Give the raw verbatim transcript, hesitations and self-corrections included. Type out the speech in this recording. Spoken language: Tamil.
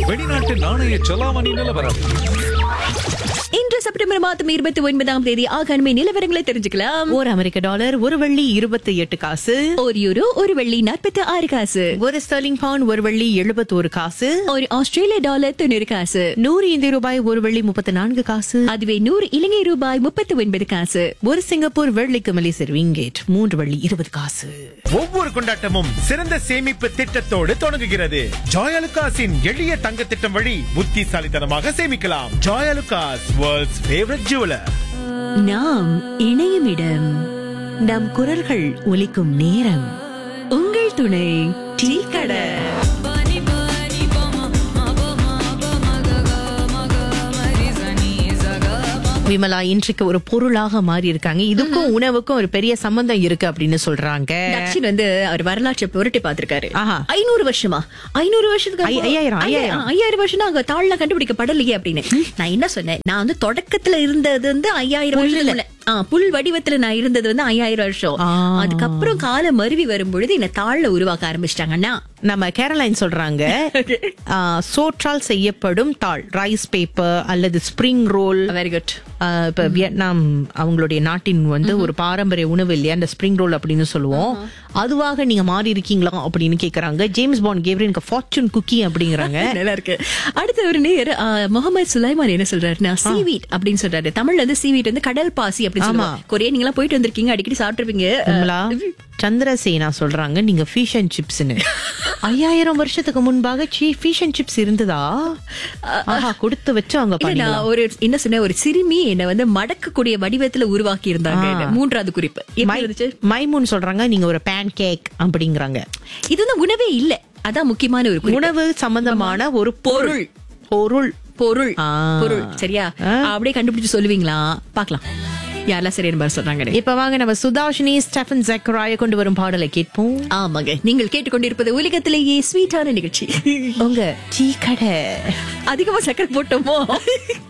வெளிநாட்டு நாணய செலாவணி நிலவரம். இன்று செப்டம்பர் மாதம் இருபத்தி ஒன்பதாம் தேதி ஆகாண்மை நிலவரங்களை தெரிஞ்சுக்கலாம். ஒரு அமெரிக்க டாலர் ஒரு வெள்ளி இருபத்தி எட்டு காசு, ஒரு யூரோ ஒரு வெள்ளி நாற்பத்தி ஆறு காசு, ஒரு ஸ்டெர்லிங் பவுண்ட் ஒரு வெள்ளி எழுபத்தி ஒரு காசு, ஒரு ஆஸ்திரேலிய டாலர் தொண்ணூறு காசு, நூறு இந்திய ரூபாய் ஒரு வெள்ளி முப்பத்தி நான்கு காசு, அதுவே நூறு இலங்கை ரூபாய் முப்பத்தி ஒன்பது காசு, ஒரு சிங்கப்பூர் வெள்ளிக்கு மலேசிய ரிங்கேட் மூன்று வெள்ளி இருபது காசு. ஒவ்வொரு கொண்டாட்டமும் சிறந்த சேமிப்பு திட்டத்தோடு தொடங்குகிறது. ஜாயலுகாஸின் எளிய தங்க திட்டம் வழி புத்திசாலித்தனமாக சேமிக்கலாம். Joyalukkas, world's favourite jeweller. நாம் இணையும் இடம், நம் குரல்கள் ஒலிக்கும் நேரம், உங்கள் துணை டீ கடை. விமலா இன்றைக்கு ஒரு பொருளாக மாறி இருக்காங்க. இதுக்கும் உணவுக்கும் ஒரு பெரிய சம்பந்தம் இருக்கு அப்படின்னு சொல்றாங்க. தக்ஷின் வந்து அவர் வரலாற்றை புரட்டி பார்த்திருக்காரு. ஆஹா. ஐநூறு வருஷமா ஐநூறு வருஷத்துக்கு ஐ- ஐயாயிரம், ஐயாயிரம். ஐயாயிரம் வருஷம் அங்க தாழ்ல கண்டுபிடிக்கப்படலையே அப்படின்னு நான் என்ன சொன்னேன், நான் வந்து தொடக்கத்துல இருந்தது வந்து ஐயாயிரம் வருஷம், ஆ, புல் வடிவத்துல நான் இருந்தது வந்து ஐயாயிரம் வருஷம். ஆ. அதுக்கப்புறம் காலம் மருவி வரும் பொழுது என்ன தாழ்ல உருவாக்க ஆரம்பிச்சிட்டாங்கன்னா நம்ம கேரளைன் சொல்றாங்க, ஆ, சோற்றால் செய்யப்படும் தாள், ரைஸ் பேப்பர் அல்லது ஸ்பிரிங் ரோல். Very good. இப்ப வியட்நாம் அவங்களுடைய நாட்டின் வந்து ஒரு பாரம்பரிய உணவு இல்லையா, அந்த ஸ்பிரிங் ரோல் அப்படின்னு சொல்லுவோம். அதுவாக நீங்க மாறி இருக்கீங்களா அப்படின்னு கேக்குறாங்க. ஜேம்ஸ் பாண்ட் கேப்ரியனுக்கு ஃபார்ச்சூன் குக்கி அப்படிங்கிறாங்க. நல்லா இருக்கு. அடுத்த ஒரு நேர் முகமது சுலைமான் என்ன சொல்றாருன்னா சீவீட் அப்படின்னு சொல்றாரு. தமிழ்ல வந்து சீவீட் வந்து கடல் பாசி அப்படின்னு சொல்லுவாங்க. கொரியா நீங்க எல்லாம் போயிட்டு வந்திருக்கீங்க, அடிக்கடி சாப்பிட்டுருப்பீங்க. விமலா, சந்திரசேனா சொல்றாங்க நீங்க ஃபிஷ் அண்ட் சிப்ஸ்னு. ஐயாயிரம் வருஷத்துக்கு முன்பாக ஃபிஷ் அண்ட் சிப்ஸ் இருந்ததா? ஆஹா, கொடுத்து வச்சு அவங்க இல்ல, பண்ணிக்கலாம். நான் ஒரு என்ன சொன்ன, ஒரு சிறுமி என்ன வந்து மடக்கக்கூடிய வடிவத்துல உருவாக்கி இருந்தாங்க. ஆ. மூன்றாவது குறிப்பு எப்படி மை- இருந்துச்சு? மைமூன் சொல்றாங்க நீங்க ஒரு பேன் கேக் அப்படிங்கிறாங்க. இது வந்து உணவே இல்ல, அதான் முக்கியமான ஒரு குறிப்பு. உணவு சம்பந்தமான ஒரு பொருள் பொருள் பொருள் ஆ. பொருள் சரியா? ஆ. அப்படியே கண்டுபிடிச்சு சொல்லுவீங்களா? பாக்கலாம் யாரெல்லாம் சரியான மாதிரி சொல்றாங்க. இப்ப வாங்க நம்ம சுதாஷினி ஸ்டெஃபன் ஜக்கராய கொண்டு வரும் பாடலை கேட்போம். ஆமாங்க, நீங்கள் கேட்டுக்கொண்டிருப்பது உலகத்திலேயே ஸ்வீட்டான நிகழ்ச்சி. உங்க டீ கடை. அதிகமா சக்கரை போட்டோமோ?